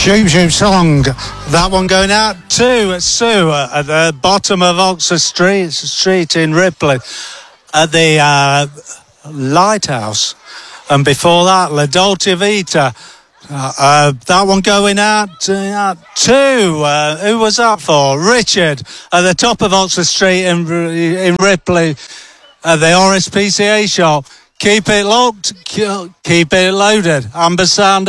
Shoop Shoop song. That one going out to Sue at the bottom of Oxford Street in Ripley at the Lighthouse. And before that, La Dolce Vita. That one going out to who was that for? Richard at the top of Oxford Street in Ripley at the RSPCA shop. Keep it locked, keep it loaded. Amber Sound.